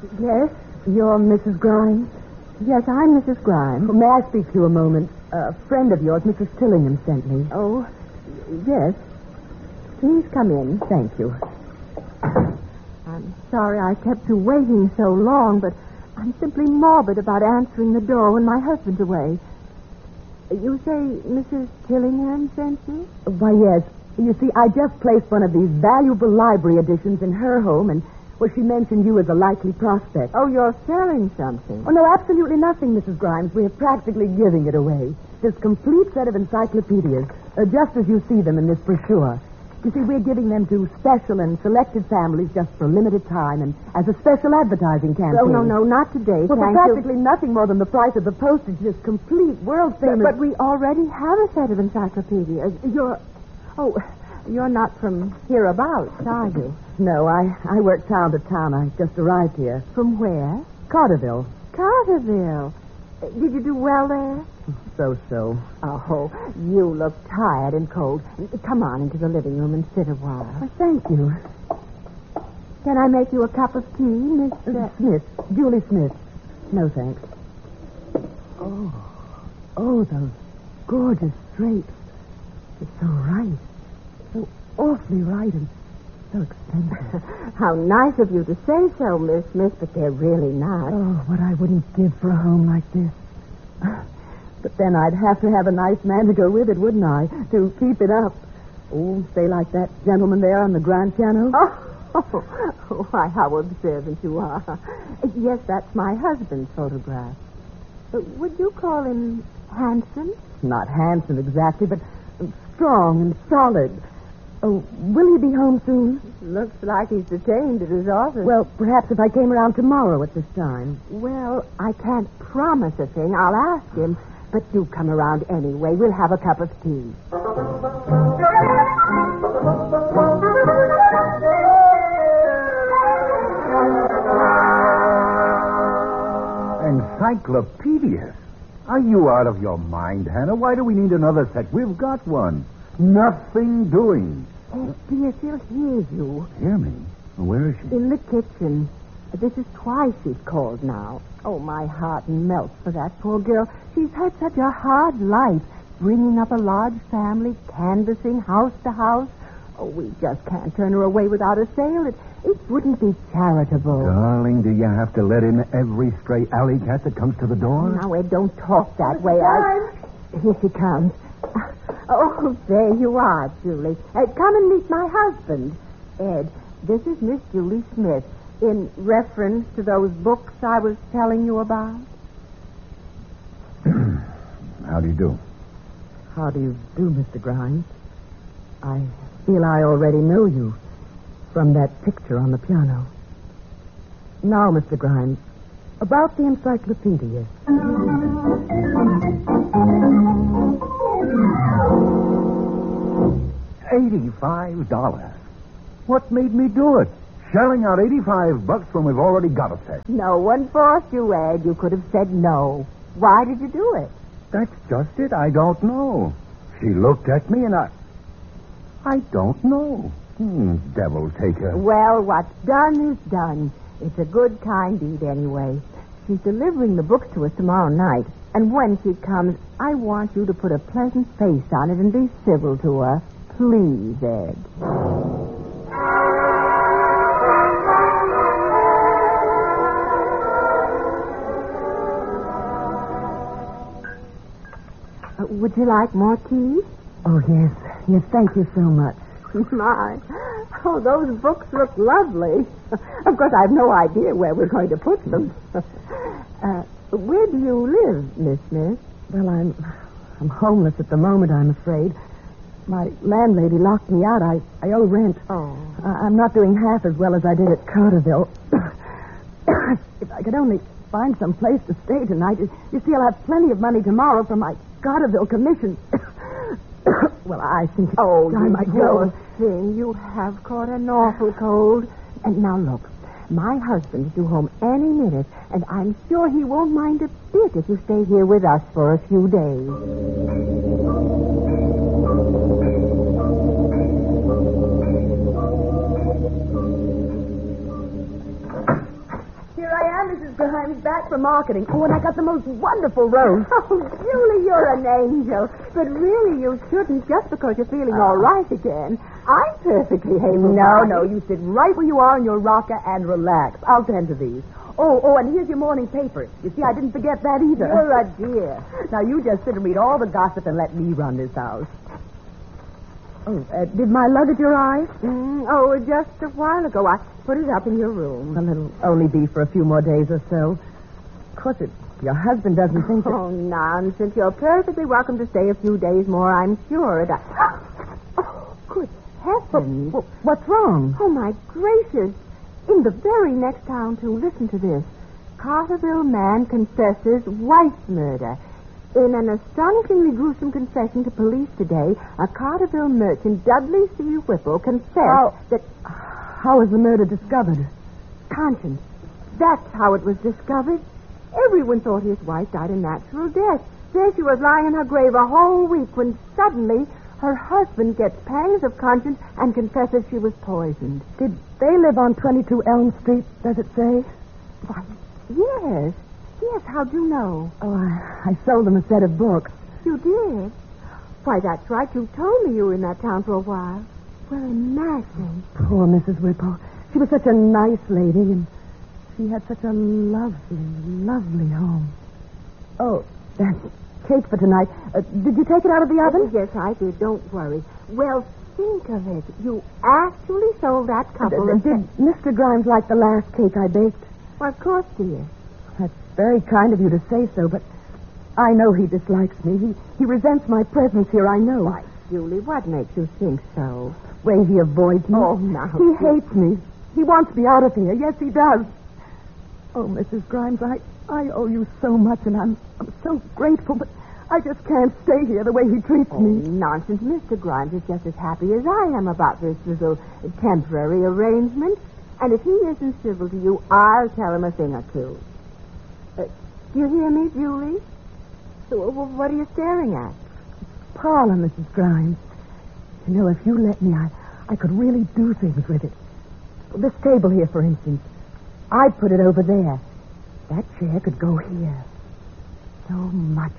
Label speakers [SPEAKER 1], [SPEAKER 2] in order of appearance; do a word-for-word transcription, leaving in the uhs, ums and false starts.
[SPEAKER 1] Yes? You're Missus Grimes?
[SPEAKER 2] Yes, I'm Missus Grimes.
[SPEAKER 1] May I speak to you a moment? A friend of yours, Missus Tillingham, sent me.
[SPEAKER 2] Oh, yes. Please come in.
[SPEAKER 1] Thank you.
[SPEAKER 2] I'm sorry I kept you waiting so long, but I'm simply morbid about answering the door when my husband's away. You say Missus Tillingham sent you?
[SPEAKER 1] Why, yes. You see, I just placed one of these valuable library editions in her home, and, well, she mentioned you as a likely prospect.
[SPEAKER 2] Oh, you're selling something?
[SPEAKER 1] Oh, no, absolutely nothing, Missus Grimes. We're practically giving it away. This complete set of encyclopedias, uh, just as you see them in this brochure. You see, we're giving them to special and selected families just for a limited time and as a special advertising campaign.
[SPEAKER 2] Oh, no, no, not today,
[SPEAKER 1] well,
[SPEAKER 2] thank
[SPEAKER 1] for practically
[SPEAKER 2] you.
[SPEAKER 1] nothing more than the price of the postage, this complete world-famous...
[SPEAKER 2] But, but we already have a set of encyclopedias. You're... Oh, you're not from hereabouts, are you?
[SPEAKER 1] No, I, I work town to town. I just arrived here.
[SPEAKER 2] From where?
[SPEAKER 1] Carterville.
[SPEAKER 2] Carterville. Did you do well there?
[SPEAKER 1] So-so.
[SPEAKER 2] Oh, you look tired and cold. Come on into the living room and sit a while.
[SPEAKER 1] Well, thank you.
[SPEAKER 2] Can I make you a cup of tea, Miss...
[SPEAKER 1] Uh, Smith. Julie Smith. No, thanks. Oh. Oh, those gorgeous drapes. It's so right. So awfully right and so expensive.
[SPEAKER 2] How nice of you to say so, Miss Smith, but they're really not.
[SPEAKER 1] Oh, what I wouldn't give for a home like this. But then I'd have to have a nice man to go with it, wouldn't I? To keep it up. Oh, say like that gentleman there on the grand piano.
[SPEAKER 2] Oh, why, how observant you are. Yes, that's my husband's photograph. Uh, would you call him handsome?
[SPEAKER 1] Not handsome exactly, but strong and solid. Oh, will he be home soon?
[SPEAKER 2] Looks like he's detained at his office.
[SPEAKER 1] Well, perhaps if I came around tomorrow at this time.
[SPEAKER 2] Well, I can't promise a thing. I'll ask him. But do come around anyway. We'll have a cup of tea.
[SPEAKER 3] Encyclopedias? Are you out of your mind, Hannah? Why do we need another set? We've got one. Nothing doing.
[SPEAKER 2] Oh, dear, she'll hear you.
[SPEAKER 3] Hear me? Where is she?
[SPEAKER 2] In the kitchen. This is twice she's called now. Oh, my heart melts for that poor girl. She's had such a hard life, bringing up a large family, canvassing house to house. Oh, we just can't turn her away without a sale. It, it wouldn't be charitable.
[SPEAKER 3] Darling, do you have to let in every stray alley cat that comes to the door?
[SPEAKER 2] Now, Ed, don't talk that way. I... Here she comes. Oh, there you are, Julie. Uh, come and meet my husband. Ed, this is Miss Julie Smith, in reference to those books I was telling you about.
[SPEAKER 3] How do you do?
[SPEAKER 1] How do you do, Mister Grimes? I feel I already know you from that picture on the piano. Now, Mister Grimes, about the encyclopedia.
[SPEAKER 3] Eighty-five dollars. What made me do it? Shelling out eighty-five bucks when we've already got a set.
[SPEAKER 2] No one forced you, Ed. You could have said no. Why did you do it?
[SPEAKER 3] That's just it. I don't know. She looked at me and I... I don't know. Hmm, devil take her.
[SPEAKER 2] Well, what's done is done. It's a good, kind deed anyway. She's delivering the books to us tomorrow night. And when she comes, I want you to put a pleasant face on it and be civil to her. Please, Ed. Uh, would you like more tea?
[SPEAKER 1] Oh, yes. Yes, thank you so much.
[SPEAKER 2] My. Oh, those books look lovely. Of course, I've no idea where we're going to put them. uh, where do you live, Miss Smith?
[SPEAKER 1] Well, I'm I'm homeless at the moment, I'm afraid. My landlady locked me out. I, I owe rent.
[SPEAKER 2] Oh.
[SPEAKER 1] I, I'm not doing half as well as I did at Carterville. If I could only find some place to stay tonight. You, you see, I'll have plenty of money tomorrow from my Carterville commission. Well, I think it's
[SPEAKER 2] oh,
[SPEAKER 1] time I go.
[SPEAKER 2] Thing, you have caught an awful cold. And now look, my husband's due home any minute, and I'm sure he won't mind a bit if you stay here with us for a few days.
[SPEAKER 1] Here I Grimes, back from marketing. Oh, and I got the most wonderful roast.
[SPEAKER 2] Oh, Julie, you're an angel. But really, you shouldn't just because you're feeling all right again. I'm perfectly able.
[SPEAKER 1] No, no, you sit right where you are in your rocker and relax. I'll tend to these. Oh, oh, and here's your morning paper. You see, I didn't forget that either.
[SPEAKER 2] You're a dear.
[SPEAKER 1] Now, you just sit and read all the gossip and let me run this house. Oh, uh, did my luggage arrive?
[SPEAKER 2] Mm, oh, just a while ago. I put it up in your room.
[SPEAKER 1] Well, it'll only be for a few more days or so. Of course, it, your husband doesn't think that...
[SPEAKER 2] Oh, nonsense. You're perfectly welcome to stay a few days more, I'm sure. And I... Oh, good heavens.
[SPEAKER 1] Well, what's wrong?
[SPEAKER 2] Oh, my gracious. In the very next town, too. Listen to this. Carterville man confesses wife murder. In an astonishingly gruesome confession to police today, a Carterville merchant, Dudley C. Whipple, confessed
[SPEAKER 1] How-
[SPEAKER 2] that...
[SPEAKER 1] How was the murder discovered?
[SPEAKER 2] Conscience. That's how it was discovered. Everyone thought his wife died a natural death. There she was lying in her grave a whole week when suddenly her husband gets pangs of conscience and confesses she was poisoned.
[SPEAKER 1] Did they live on twenty-two Elm Street, does it say?
[SPEAKER 2] Why, yes. Yes, how'd you know?
[SPEAKER 1] Oh, I, I sold them a set of books.
[SPEAKER 2] You did? Why, that's right. You told me you were in that town for a while. Well, imagine.
[SPEAKER 1] Poor Missus Whipple. She was such a nice lady, and she had such a lovely, lovely home. Oh, that's cake for tonight. Uh, did you take it out of the oven?
[SPEAKER 2] Oh, yes, I did. Don't worry. Well, think of it. You actually sold that couple.
[SPEAKER 1] Uh,
[SPEAKER 2] of
[SPEAKER 1] did Mister Grimes like the last cake I baked?
[SPEAKER 2] Well, of course, dear.
[SPEAKER 1] That's very kind of you to say so, but I know he dislikes me. He he resents my presence here, I know.
[SPEAKER 2] Why, Julie, what makes you think so?
[SPEAKER 1] Way he avoids me.
[SPEAKER 2] Oh, now.
[SPEAKER 1] He hates me. He wants me out of here. Yes, he does. Oh, Missus Grimes, I, I owe you so much, and I'm, I'm so grateful, but I just can't stay here the way he treats
[SPEAKER 2] Oh,
[SPEAKER 1] me.
[SPEAKER 2] nonsense. Mister Grimes is just as happy as I am about this little temporary arrangement. And if he isn't civil to you, I'll tell him a thing or two. Uh, do you hear me, Julie? So, uh, what are you staring at?
[SPEAKER 1] Parlor, Missus Grimes. You know, if you let me, I, I could really do things with it. This table here, for instance. I'd put it over there. That chair could go here. So much